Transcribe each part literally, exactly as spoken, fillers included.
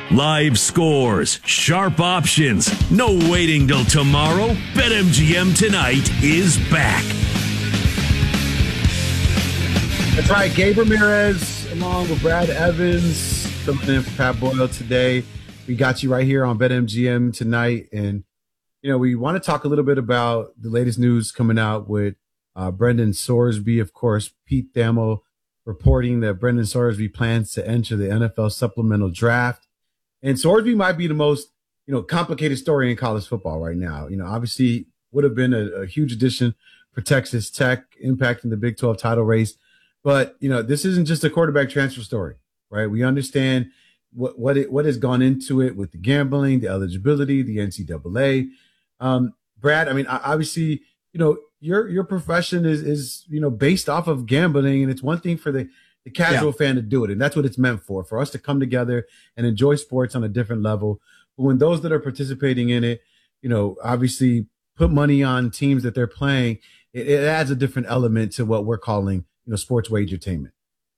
Live scores, sharp options, no waiting till tomorrow. BetMGM Tonight is back. That's right. Gabe Ramirez along with Brad Evans coming in for Pat Boyle today. We got you right here on BetMGM Tonight. And, you know, we want to talk a little bit about the latest news coming out with uh, Brendan Sorsby. Of course, Pete Thamel reporting that Brendan Sorsby plans to enter the N F L supplemental draft. And Sorsby might be the most, you know, complicated story in college football right now. You know, obviously would have been a, a huge addition for Texas Tech, impacting the Big twelve title race. But, you know, this isn't just a quarterback transfer story, right? We understand what what it, what has gone into it with the gambling, the eligibility, the N C double A. Um, Brad, I mean, obviously, you know, your your profession is is you know based off of gambling, and it's one thing for the the casual yeah. fan to do it. And that's what it's meant for, for us to come together and enjoy sports on a different level. But when those that are participating in it, you know, obviously put money on teams that they're playing, it, it adds a different element to what we're calling, you know, sports wagertainment.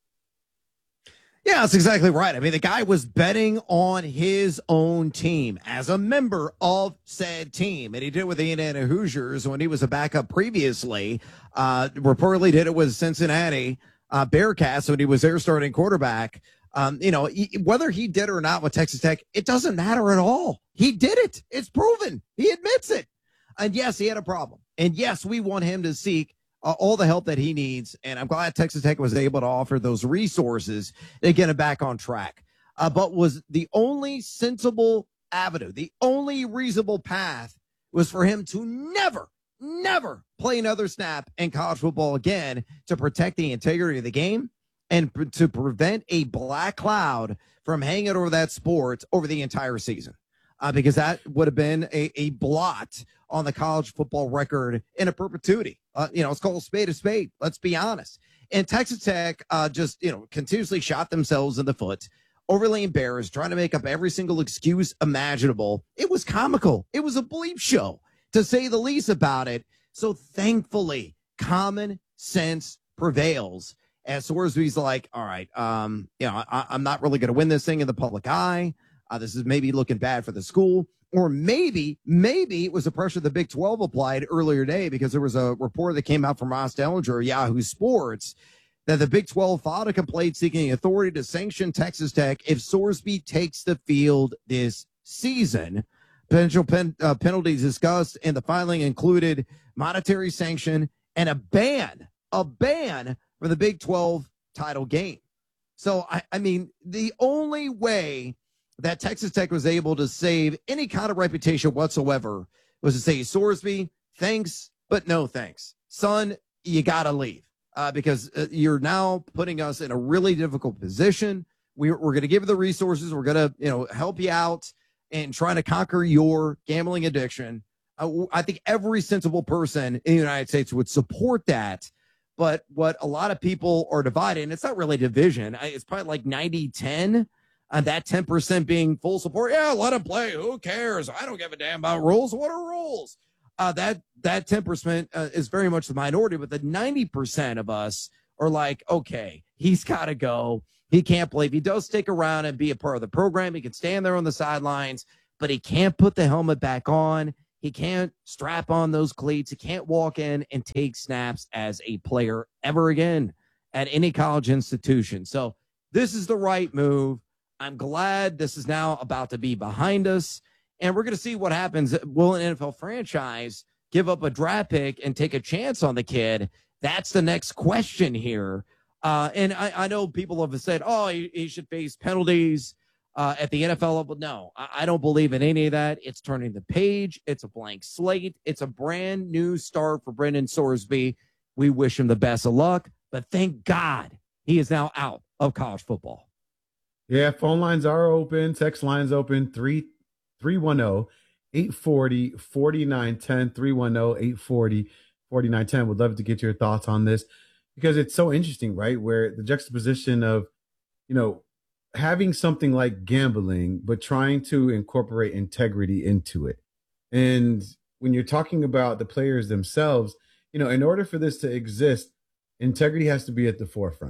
Yeah, that's exactly right. I mean, the guy was betting on his own team as a member of said team, and he did it with the Indiana Hoosiers when he was a backup previously. Uh, reportedly did it with Cincinnati uh, Bearcats when he was their starting quarterback. Um, you know, he, whether he did or not with Texas Tech, it doesn't matter at all. He did it. It's proven. He admits it. And yes, he had a problem. And yes, we want him to seek Uh, all the help that he needs, and I'm glad Texas Tech was able to offer those resources to get him back on track. Uh, but was the only sensible avenue, the only reasonable path was for him to never, never play another snap in college football again to protect the integrity of the game and pr- to prevent a black cloud from hanging over that sport over the entire season. Uh, because that would have been a, a blot on the college football record in a perpetuity. Uh, you know, it's called a spade a spade. Let's be honest. And Texas Tech uh, just, you know, continuously shot themselves in the foot, overly embarrassed, trying to make up every single excuse imaginable. It was comical. It was a bleep show, to say the least about it. So thankfully, common sense prevails. As Sorsby's like, all right, um, you know, I, I'm not really going to win this thing in the public eye. Uh, this is maybe looking bad for the school. Or maybe, maybe it was the pressure the Big twelve applied earlier today, because there was a report that came out from Ross Dellinger, Yahoo Sports, that the Big twelve filed a complaint seeking authority to sanction Texas Tech if Sorsby takes the field this season. Potential pen, uh, penalties discussed in the filing included monetary sanction and a ban, a ban for the Big twelve title game. So, I, I mean, the only way that Texas Tech was able to save any kind of reputation whatsoever was to say, Sorsby, thanks, but no thanks. Son, you got to leave uh, because uh, you're now putting us in a really difficult position. We're, we're going to give you the resources. We're going to, you know, help you out in trying to conquer your gambling addiction. Uh, I think every sensible person in the United States would support that. But what a lot of people are divided, and it's not really division. It's probably like ninety ten. Uh, that ten percent being full support. Yeah, let him play. Who cares? I don't give a damn about rules. What are rules? Uh, that that ten percent uh, is very much the minority, but the ninety percent of us are like, okay, he's got to go. He can't play. If he does stick around and be a part of the program, he can stand there on the sidelines, but he can't put the helmet back on. He can't strap on those cleats. He can't walk in and take snaps as a player ever again at any college institution. So this is the right move. I'm glad this is now about to be behind us, and we're going to see what happens. Will an N F L franchise give up a draft pick and take a chance on the kid? That's the next question here. Uh, and I, I know people have said, oh, he, he should face penalties uh, at the N F L level. No, I, I don't believe in any of that. It's turning the page. It's a blank slate. It's a brand new start for Brendan Sorsby. We wish him the best of luck, but thank God he is now out of college football. Yeah, phone lines are open. Text lines open. three three one zero, eight four zero, four nine one zero. three one zero, eight four zero, four nine one zero. Would love to get your thoughts on this, because it's so interesting, right? Where the juxtaposition of, you know, having something like gambling, but trying to incorporate integrity into it. And when you're talking about the players themselves, you know, in order for this to exist, integrity has to be at the forefront.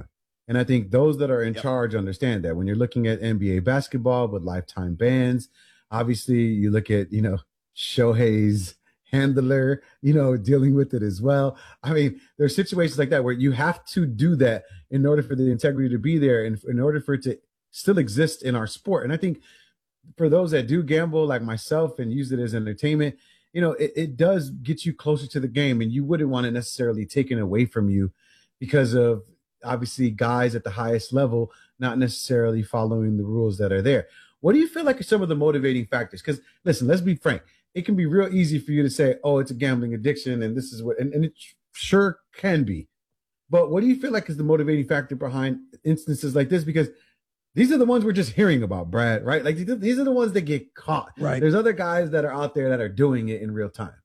And I think those that are in Yep. charge understand that. When you're looking at N B A basketball with lifetime bans, obviously you look at, you know, Shohei's handler, you know, dealing with it as well. I mean, there's situations like that where you have to do that in order for the integrity to be there and in order for it to still exist in our sport. And I think for those that do gamble like myself and use it as entertainment, you know, it, it does get you closer to the game, and you wouldn't want it necessarily taken away from you because of obviously guys at the highest level not necessarily following the rules that are there. What do you feel like are some of the motivating factors? Because listen, let's be frank. It can be real easy for you to say, oh, it's a gambling addiction and this is what, and, and it sure can be. But what do you feel like is the motivating factor behind instances like this? Because these are the ones we're just hearing about, Brad, right? Like these are the ones that get caught. Right. There's other guys that are out there that are doing it in real time.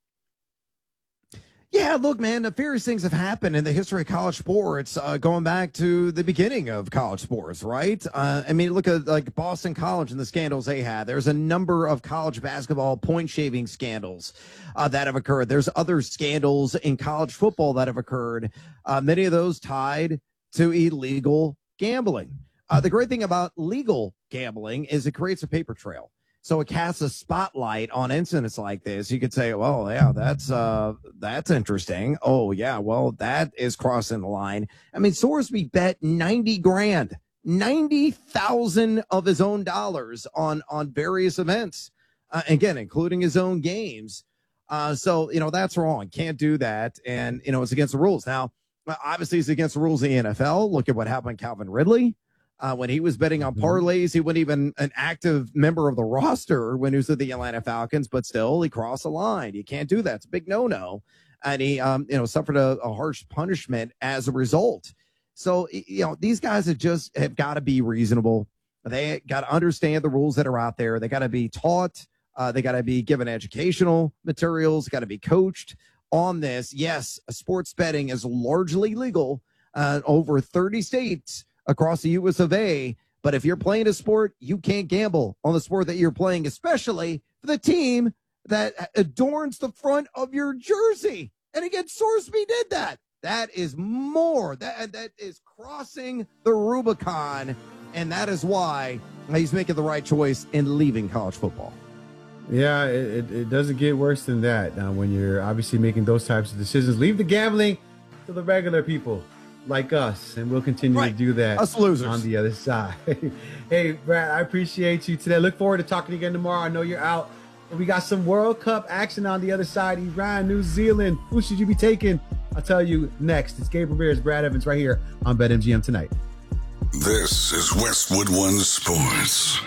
Yeah, look, man, nefarious things have happened in the history of college sports, uh, going back to the beginning of college sports, right? Uh, I mean, look at like Boston College and the scandals they had. There's a number of college basketball point shaving scandals uh, that have occurred. There's other scandals in college football that have occurred, uh, many of those tied to illegal gambling. Uh, the great thing about legal gambling is it creates a paper trail. So it casts a spotlight on incidents like this. You could say, well, yeah, that's uh, that's interesting. Oh, yeah, well, that is crossing the line. I mean, Sorsby bet ninety grand, ninety thousand of his own dollars on, on various events, uh, again, including his own games. Uh, so, you know, that's wrong. Can't do that. And, you know, it's against the rules. Now, obviously, it's against the rules of the N F L. Look at what happened to Calvin Ridley. Uh, when he was betting on parlays, he wasn't even an active member of the roster when he was with the Atlanta Falcons, but still he crossed the line. You can't do that. It's a big no-no. And he, um, you know, suffered a, a harsh punishment as a result. So, you know, these guys have just have got to be reasonable. They got to understand the rules that are out there. They got to be taught. Uh, they got to be given educational materials, got to be coached on this. Yes, sports betting is largely legal uh, over thirty states across the U S of A. But if you're playing a sport, you can't gamble on the sport that you're playing, especially for the team that adorns the front of your jersey. And again, Sorsby did that. That is more. That, that is crossing the Rubicon. And that is why he's making the right choice in leaving college football. Yeah, it, it, it doesn't get worse than that. Now, when you're obviously making those types of decisions, leave the gambling to the regular people like us, and we'll continue right. to do that us losers on the other side. Hey, Brad, I appreciate you today. Look forward to talking again tomorrow. I know you're out. And we got some World Cup action on the other side. Iran, New Zealand. Who should you be taking? I'll tell you next. It's Gabe Ramirez, Brad Evans right here on BetMGM Tonight. This is Westwood One Sports.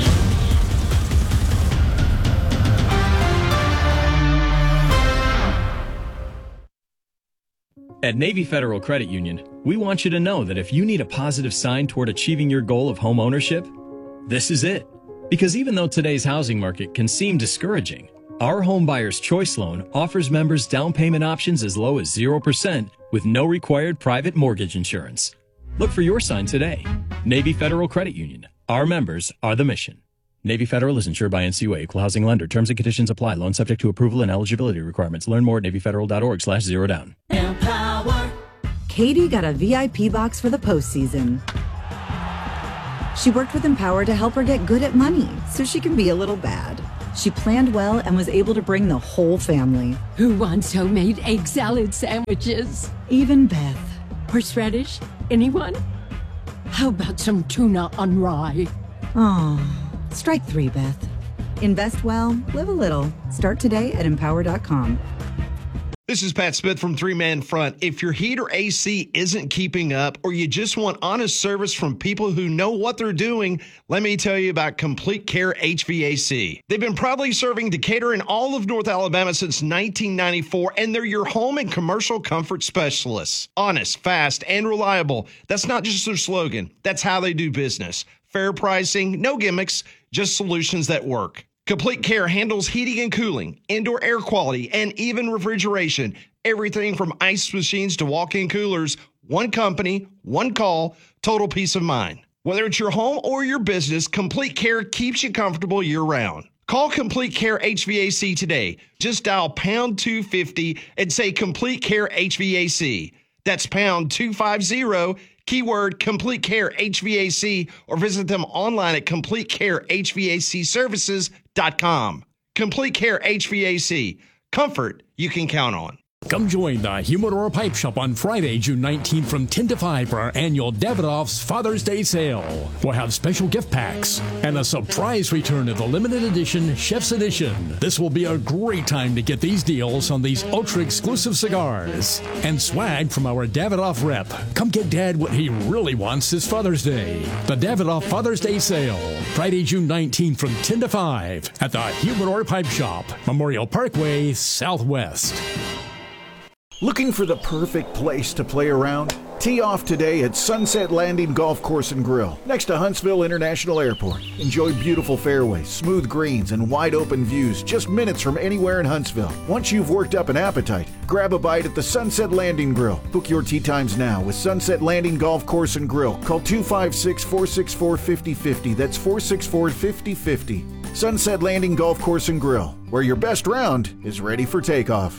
At Navy Federal Credit Union, we want you to know that if you need a positive sign toward achieving your goal of home ownership, this is it. Because even though today's housing market can seem discouraging, our Home Buyer's Choice Loan offers members down payment options as low as zero percent with no required private mortgage insurance. Look for your sign today. Navy Federal Credit Union. Our members are the mission. Navy Federal is insured by N C U A, Equal Housing Lender. Terms and conditions apply. Loan subject to approval and eligibility requirements. Learn more at NavyFederal.org slash zero down. Empower. Katie got a V I P box for the postseason. She worked with Empower to help her get good at money so she can be a little bad. She planned well and was able to bring the whole family. Who wants homemade egg salad sandwiches? Even Beth. Horseradish? Anyone? How about some tuna on rye? Oh. Strike three, Beth. Invest well, live a little. Start today at empower dot com. This is Pat Smith from Three Man Front. If your heat or A C isn't keeping up, or you just want honest service from people who know what they're doing, let me tell you about Complete Care H V A C. They've been proudly serving Decatur and all of North Alabama since nineteen ninety-four, and they're your home and commercial comfort specialists. Honest, fast, and reliable. That's not just their slogan. That's how they do business. Fair pricing, no gimmicks, just solutions that work. Complete Care handles heating and cooling, indoor air quality, and even refrigeration. Everything from ice machines to walk-in coolers. One company, one call, total peace of mind. Whether it's your home or your business, Complete Care keeps you comfortable year-round. Call Complete Care H V A C today. Just dial pound two fifty and say Complete Care H V A C. That's pound two fifty, keyword Complete Care H V A C, or visit them online at complete care h v a c services dot com. Complete Care H V A C. Comfort you can count on. Come join the Humidor Pipe Shop on Friday, June nineteenth from ten to five for our annual Davidoff's Father's Day sale. We'll have special gift packs and a surprise return of the limited edition Chef's Edition. This will be a great time to get these deals on these ultra-exclusive cigars. And swag from our Davidoff rep. Come get Dad what he really wants this Father's Day. The Davidoff Father's Day sale. Friday, June nineteenth from ten to five at the Humidor Pipe Shop, Memorial Parkway, Southwest. Looking for the perfect place to play around? Tee off today at Sunset Landing Golf Course and Grill, next to Huntsville International Airport. Enjoy beautiful fairways, smooth greens, and wide open views just minutes from anywhere in Huntsville. Once you've worked up an appetite, grab a bite at the Sunset Landing Grill. Book your tee times now with Sunset Landing Golf Course and Grill. Call two five six, four six four, five zero five zero. That's four six four, five zero five zero. Sunset Landing Golf Course and Grill, where your best round is ready for takeoff.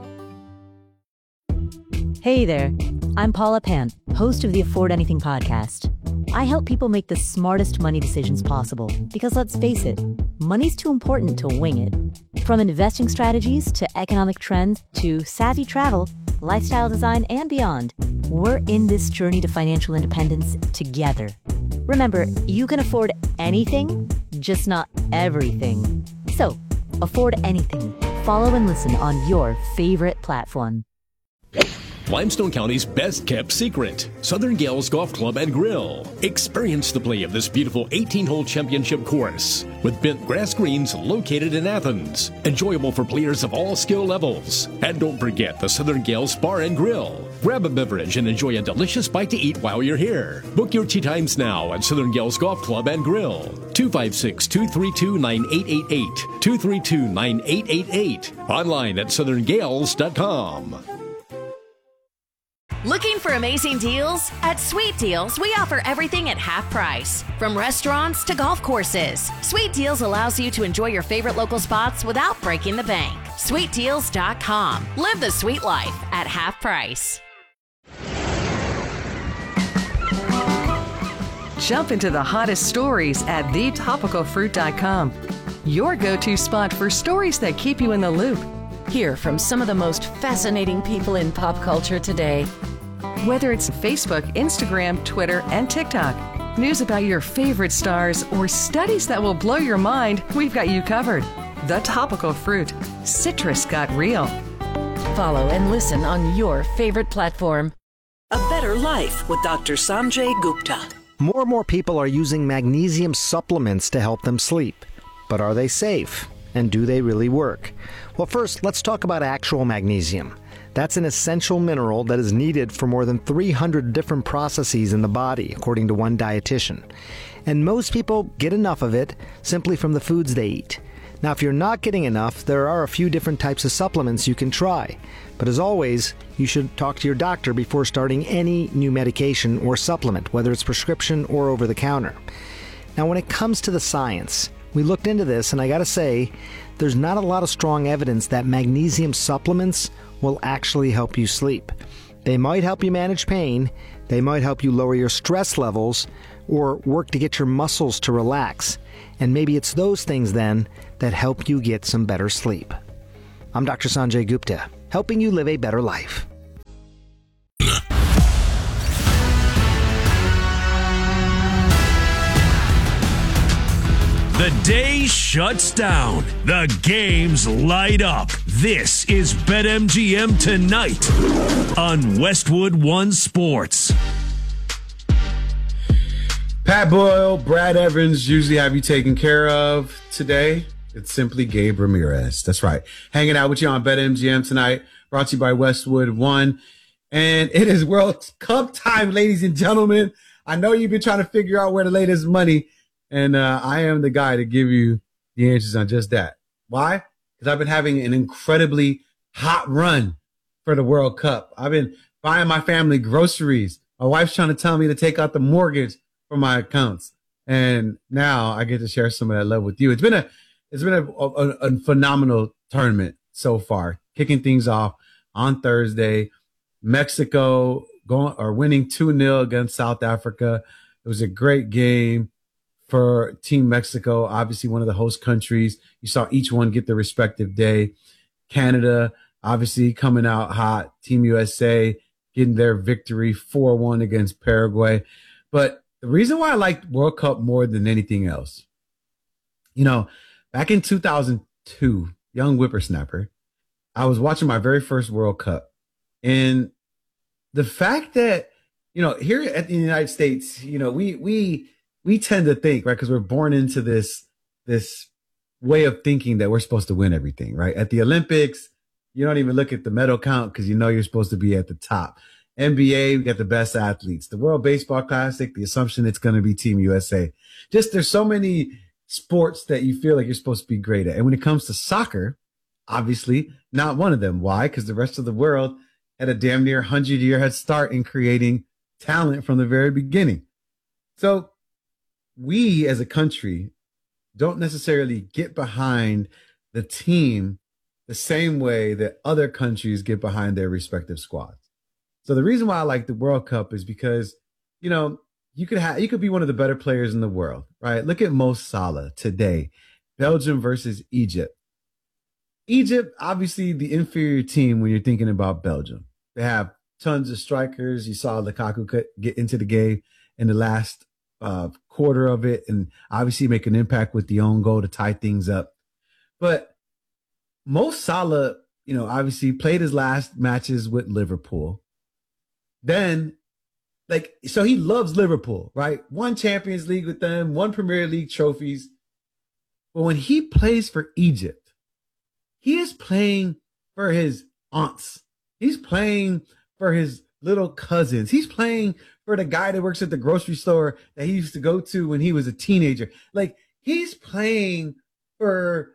Hey there, I'm Paula Pant, host of the Afford Anything podcast. I help people make the smartest money decisions possible because, let's face it, money's too important to wing it. From investing strategies to economic trends to savvy travel, lifestyle design, and beyond, we're in this journey to financial independence together. Remember, you can afford anything, just not everything. So, afford anything. Follow and listen on your favorite platform. Limestone County's best-kept secret, Southern Gales Golf Club and Grill. Experience the play of this beautiful eighteen-hole championship course with bent grass greens located in Athens. Enjoyable for players of all skill levels. And don't forget the Southern Gales Bar and Grill. Grab a beverage and enjoy a delicious bite to eat while you're here. Book your tee times now at Southern Gales Golf Club and Grill. two five six, two three two, nine eight eight eight. two three two, nine eight eight eight. Online at southern gales dot com. Looking for amazing deals? At Sweet Deals, we offer everything at half price. From restaurants to golf courses, Sweet Deals allows you to enjoy your favorite local spots without breaking the bank. sweet deals dot com. Live the sweet life at half price. Jump into the hottest stories at the topical fruit dot com. Your go-to spot for stories that keep you in the loop. Hear from some of the most fascinating people in pop culture today. Whether it's Facebook, Instagram, Twitter, and TikTok, news about your favorite stars, or studies that will blow your mind, we've got you covered. The Topical Fruit. Citrus got real. Follow and listen on your favorite platform. A Better Life with Doctor Sanjay Gupta. More and more people are using magnesium supplements to help them sleep. But are they safe? And do they really work? Well, first, let's talk about actual magnesium. That's an essential mineral that is needed for more than three hundred different processes in the body, according to one dietitian. And most people get enough of it simply from the foods they eat. Now, if you're not getting enough, there are a few different types of supplements you can try. But as always, you should talk to your doctor before starting any new medication or supplement, whether it's prescription or over the counter. Now, when it comes to the science, we looked into this, and I gotta say, there's not a lot of strong evidence that magnesium supplements will actually help you sleep. They might help you manage pain, they might help you lower your stress levels, or work to get your muscles to relax. And maybe it's those things then that help you get some better sleep. I'm Doctor Sanjay Gupta, helping you live a better life. The day shuts down. The games light up. This is BetMGM Tonight on Westwood One Sports. Pat Boyle, Brad Evans usually have you taken care of. Today, it's simply Gabe Ramirez. That's right. Hanging out with you on BetMGM Tonight, brought to you by Westwood One. And it is World Cup time, ladies and gentlemen. I know you've been trying to figure out where to lay this money. And uh, I am the guy to give you the answers on just that. Why? Because I've been having an incredibly hot run for the World Cup. I've been buying my family groceries. My wife's trying to tell me to take out the mortgage for my accounts. And now I get to share some of that love with you. It's been a, it's been a, a, a phenomenal tournament so far. Kicking things off on Thursday, Mexico going or winning two nil against South Africa. It was a great game for Team Mexico, obviously one of the host countries. You saw each one get their respective day. Canada, obviously coming out hot. Team U S A getting their victory four one against Paraguay. But the reason why I liked World Cup more than anything else, you know, back in two thousand two, young whippersnapper, I was watching my very first World Cup. And the fact that, you know, here at the United States, you know, we we we tend to think, right, because we're born into this this way of thinking that we're supposed to win everything, right? At the Olympics, you don't even look at the medal count because you know you're supposed to be at the top. N B A, we got the best athletes. The World Baseball Classic, the assumption it's going to be Team U S A. Just there's so many sports that you feel like you're supposed to be great at. And when it comes to soccer, obviously not one of them. Why? Because the rest of the world had a damn near hundred-year head start in creating talent from the very beginning. So we as a country don't necessarily get behind the team the same way that other countries get behind their respective squads. So the reason why I like the World Cup is because, you know, you could have, you could be one of the better players in the world, right? Look at Mo Salah today, Belgium versus Egypt. Egypt, obviously the inferior team when you're thinking about Belgium. They have tons of strikers. You saw Lukaku get into the game in the last uh, quarter of it and obviously make an impact with the own goal to tie things up. But Mo Salah, you know, obviously played his last matches with Liverpool. Then, like, so he loves Liverpool, right? Won Champions League with them, won Premier League trophies. But when he plays for Egypt, he is playing for his aunts. He's playing for his little cousins. He's playing for the guy that works at the grocery store that he used to go to when he was a teenager. Like, he's playing for,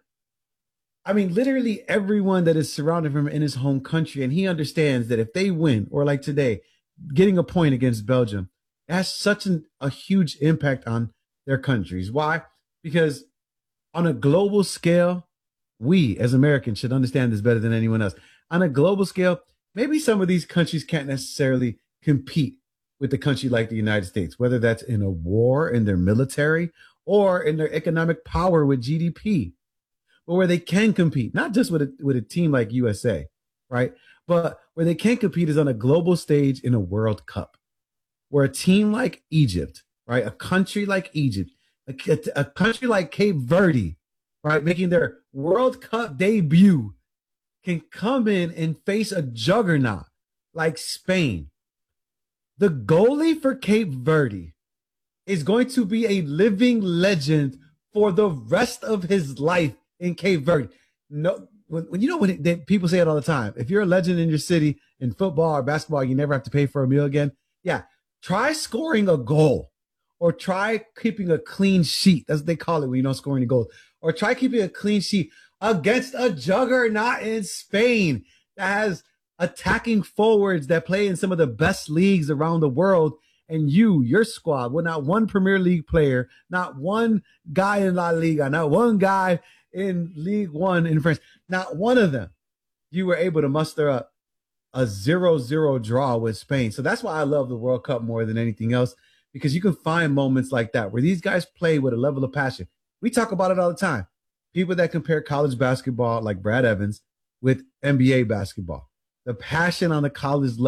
I mean, literally everyone that is surrounding him in his home country. And he understands that if they win, or like today, getting a point against Belgium, it has such an, a huge impact on their countries. Why? Because on a global scale, we as Americans should understand this better than anyone else. On a global scale, maybe some of these countries can't necessarily compete with a country like the United States, whether that's in a war, in their military, or in their economic power with G D P. But where they can compete, not just with a, with a team like U S A, right? But where they can compete is on a global stage in a World Cup, where a team like Egypt, right? A country like Egypt, a, a country like Cape Verde, right? Making their World Cup debut, can come in and face a juggernaut like Spain. The goalie for Cape Verde is going to be a living legend for the rest of his life in Cape Verde. No, when, when you know when it, they, people say it all the time, if you're a legend in your city in football or basketball, you never have to pay for a meal again. Yeah, try scoring a goal, or try keeping a clean sheet. That's what they call it when you don't score any goals. Or try keeping a clean sheet against a juggernaut in Spain that has attacking forwards that play in some of the best leagues around the world. And you, your squad, well, not one Premier League player, not one guy in La Liga, not one guy in League One in France, not one of them, you were able to muster up a zero zero draw with Spain. So that's why I love the World Cup more than anything else, because you can find moments like that where these guys play with a level of passion. We talk about it all the time. People that compare college basketball like Brad Evans with N B A basketball. The passion on the college level